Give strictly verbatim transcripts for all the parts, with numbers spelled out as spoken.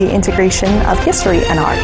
the integration of history and art.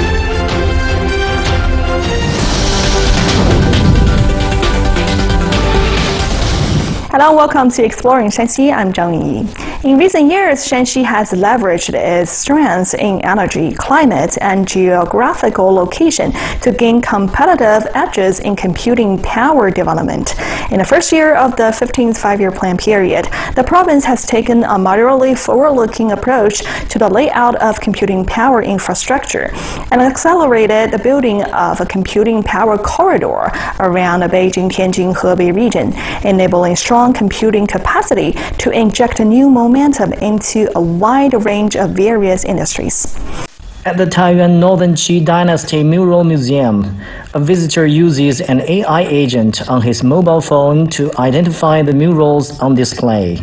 Hello, welcome to Exploring Shanxi. I'm Zhang Yi. In recent years, Shanxi has leveraged its strengths in energy, climate, and geographical location to gain competitive edges in computing power development. In the first year of the fifteenth Five-Year Plan period, the province has taken a moderately forward-looking approach to the layout of computing power infrastructure and accelerated the building of a computing power corridor around the Beijing-Tianjin-Hebei region, enabling strong computing capacity to inject a new momentum into a wide range of various industries. At the Taiyuan Northern Qi Dynasty Mural Museum, a visitor uses an A I agent on his mobile phone to identify the murals on display.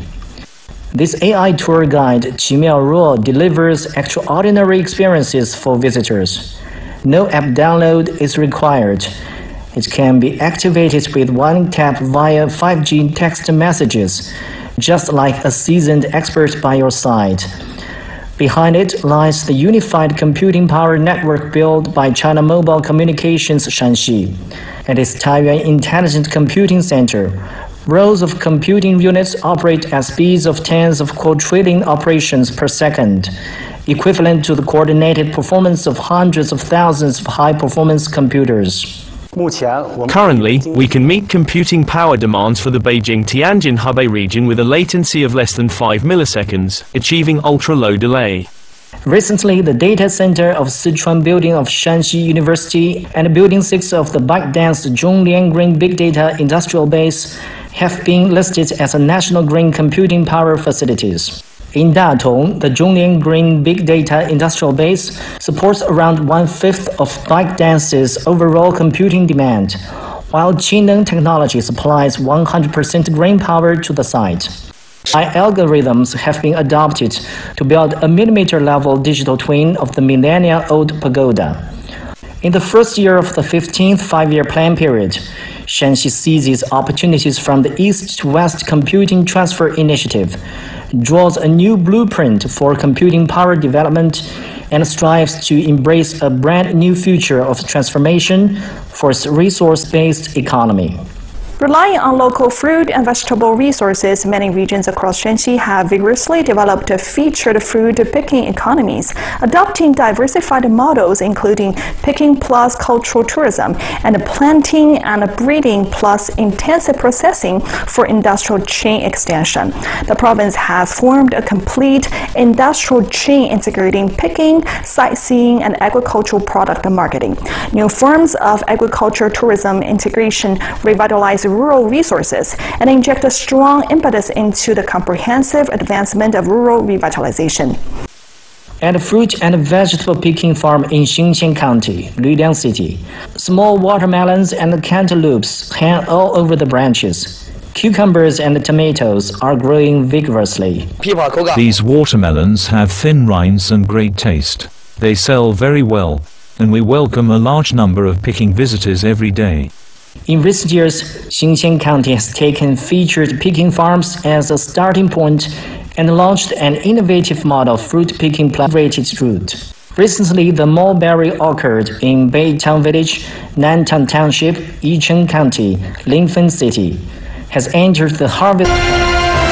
This A I tour guide, Qimiao Ruo, delivers extraordinary experiences for visitors. No app download is required. It can be activated with one tap via five G text messages, just like a seasoned expert by your side. Behind it lies the unified computing power network built by China Mobile Communications Shanxi and its Taiyuan Intelligent Computing Center. Rows of computing units operate at speeds of tens of quadrillion operations per second, equivalent to the coordinated performance of hundreds of thousands of high-performance computers. Currently, we can meet computing power demands for the Beijing-Tianjin-Hebei region with a latency of less than five milliseconds, achieving ultra-low delay. Recently, the data center of Sichuan Building of Shanxi University and Building six of the ByteDance Zhonglian Green Big Data Industrial Base have been listed as a national green computing power facilities. In Datong, the Zhonglian Green Big Data Industrial Base supports around one-fifth of ByteDance's overall computing demand, while Qineng Technology supplies one hundred percent green power to the site. A I algorithms have been adopted to build a millimeter-level digital twin of the millennia-old pagoda. In the first year of the fifteenth Five-Year Plan period, Shanxi seizes opportunities from the East to West Computing Transfer Initiative, draws a new blueprint for computing power development, and strives to embrace a brand new future of transformation for its resource-based economy. Relying on local fruit and vegetable resources, many regions across Shanxi have vigorously developed featured fruit picking economies, adopting diversified models including picking plus cultural tourism and planting and breeding plus intensive processing for industrial chain extension. The province has formed a complete industrial chain integrating picking, sightseeing, and agricultural product marketing. New forms of agriculture tourism integration revitalize rural resources and inject a strong impetus into the comprehensive advancement of rural revitalization. At a fruit and vegetable picking farm in Xinqian County, Luliang City, small watermelons and cantaloupes hang all over the branches. Cucumbers and tomatoes are growing vigorously. These watermelons have thin rinds and great taste. They sell very well, and we welcome a large number of picking visitors every day. In recent years, Xinqian County has taken featured picking farms as a starting point and launched an innovative model fruit picking plant-rated route. Recently, the mulberry orchard in Beitang Village, Nantang Township, Yicheng County, Linfen City, has entered the harvest.